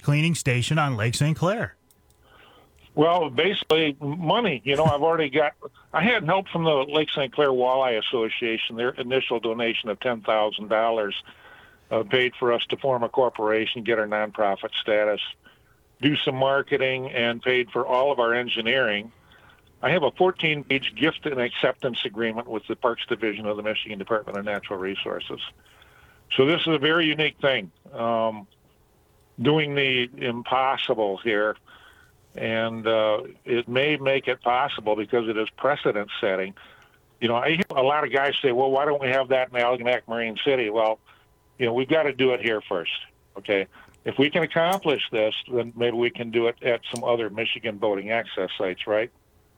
cleaning station on Lake St. Clair? Well, basically money. I had help from the Lake St. Clair Walleye Association. Their initial donation of $10,000 paid for us to form a corporation, get our nonprofit status, do some marketing, and paid for all of our engineering. I have a 14-page gift and acceptance agreement with the Parks Division of the Michigan Department of Natural Resources. So this is a very unique thing, doing the impossible here. And it may make it possible because it is precedent setting. I hear a lot of guys say, well, why don't we have that in Algonac Marine City? Well, we've got to do it here first, okay? If we can accomplish this, then maybe we can do it at some other Michigan boating access sites, right?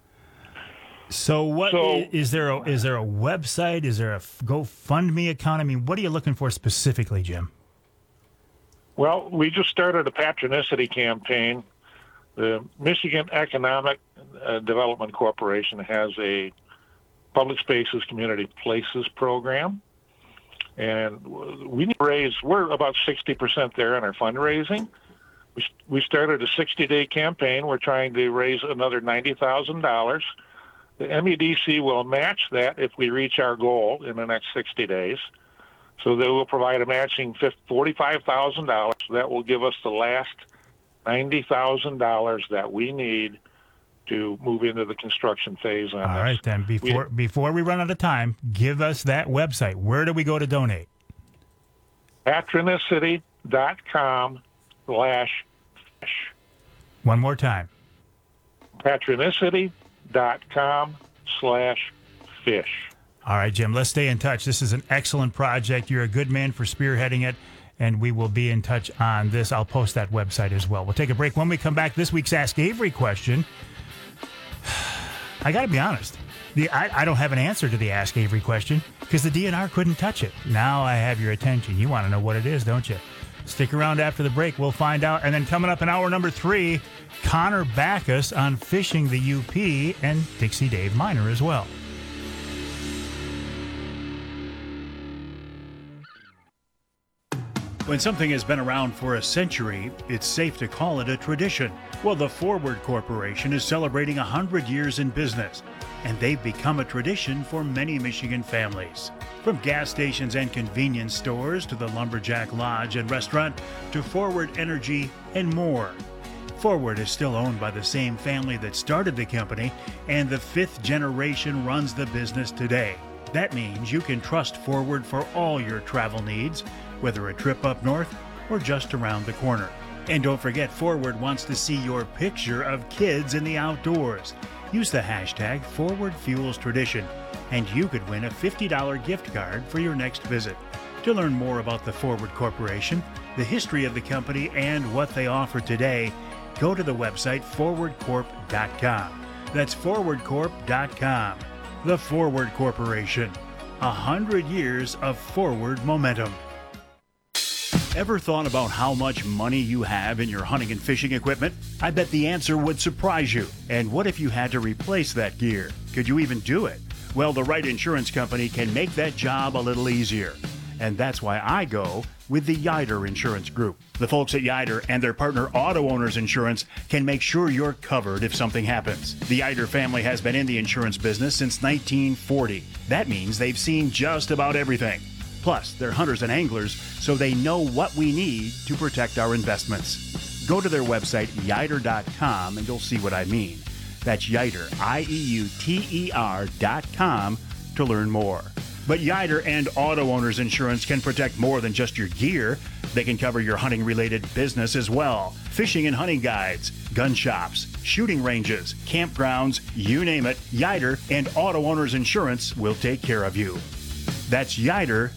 So is there a website? Is there a GoFundMe account? I mean, what are you looking for specifically, Jim? Well, we just started a patronicity campaign. The Michigan Economic Development Corporation has a public spaces, community places program. And we need to raise, we're about 60% there in our fundraising. We started a 60-day campaign. We're trying to raise another $90,000. The MEDC will match that if we reach our goal in the next 60 days. So they will provide a matching $45,000. That will give us the last $90,000 that we need to move into the construction phase on this. All right, then. Before we run out of time, give us that website. Where do we go to donate? patronicity.com/fish. One more time. patronicity.com/fish. All right, Jim, let's stay in touch. This is an excellent project. You're a good man for spearheading it, and we will be in touch on this. I'll post that website as well. We'll take a break. When we come back, this week's Ask Avery question. I got to be honest. I don't have an answer to the Ask Avery question because the DNR couldn't touch it. Now I have your attention. You want to know what it is, don't you? Stick around after the break. We'll find out. And then coming up in hour number 3, Connor Backus on fishing the UP and Dixie Dave Miner as well. When something has been around for a century, it's safe to call it a tradition. Well, the Forward Corporation is celebrating 100 years in business, and they've become a tradition for many Michigan families. From gas stations and convenience stores to the Lumberjack Lodge and restaurant to Forward Energy and more. Forward is still owned by the same family that started the company, and the 5th generation runs the business today. That means you can trust Forward for all your travel needs, whether a trip up north or just around the corner. And don't forget, Forward wants to see your picture of kids in the outdoors. Use the hashtag ForwardFuelsTradition, and you could win a $50 gift card for your next visit. To learn more about the Forward Corporation, the history of the company, and what they offer today, go to the website forwardcorp.com. That's forwardcorp.com. The Forward Corporation. 100 years of forward momentum. Ever thought about how much money you have in your hunting and fishing equipment? I bet the answer would surprise you. And what if you had to replace that gear? Could you even do it? Well, the right insurance company can make that job a little easier. And that's why I go with the Yider Insurance Group. The folks at Yider and their partner Auto Owners Insurance can make sure you're covered if something happens. The Yider family has been in the insurance business since 1940. That means they've seen just about everything. Plus, they're hunters and anglers, so they know what we need to protect our investments. Go to their website, Yider.com, and you'll see what I mean. That's Yider, IEUTER.com, to learn more. But Yider and Auto Owners Insurance can protect more than just your gear. They can cover your hunting-related business as well. Fishing and hunting guides, gun shops, shooting ranges, campgrounds, you name it, Yider and Auto Owners Insurance will take care of you. That's Yider.com.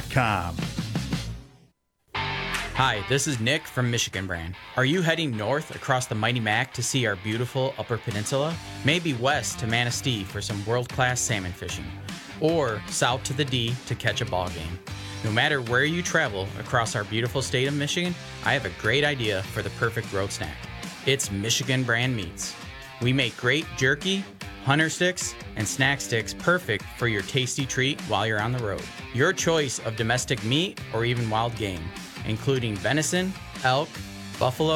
Hi, this is Nick from Michigan Brand. Are you heading north across the Mighty Mac to see our beautiful Upper Peninsula? Maybe west to Manistee for some world-class salmon fishing? Or south to the D to catch a ball game? No matter where you travel across our beautiful state of Michigan, I have a great idea for the perfect road snack. It's Michigan Brand Meats. We make great jerky, hunter sticks, and snack sticks perfect for your tasty treat while you're on the road. Your choice of domestic meat or even wild game, including venison, elk, buffalo,